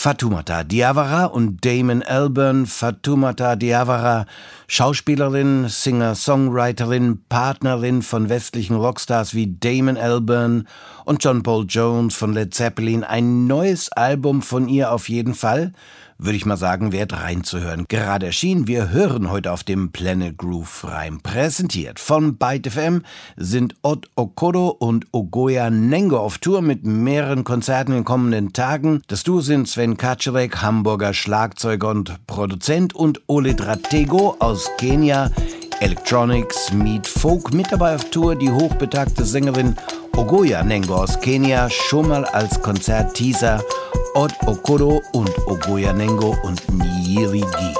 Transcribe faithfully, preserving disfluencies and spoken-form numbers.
Fatoumata Diawara und Damon Albarn. Fatoumata Diawara, Schauspielerin, Singer-Songwriterin, Partnerin von westlichen Rockstars wie Damon Albarn und John Paul Jones von Led Zeppelin. Ein neues Album von ihr auf jeden Fall, würde ich mal sagen, wert reinzuhören. Gerade erschienen, wir hören heute auf dem Planet Groove rein. Präsentiert von Byte F M sind Ot Okodo und Ogoya Nengo auf Tour mit mehreren Konzerten in den kommenden Tagen. Das Duo sind Sven Kaczmarek, Hamburger Schlagzeuger und Produzent, und Ole Dratego aus Kenia, Electronics meet Folk. Mit dabei auf Tour die hochbetagte Sängerin Ogoya Nengo aus Kenia, schon mal als Konzertteaser Ot Okodo und Ogoya Nengo und Nyirigi.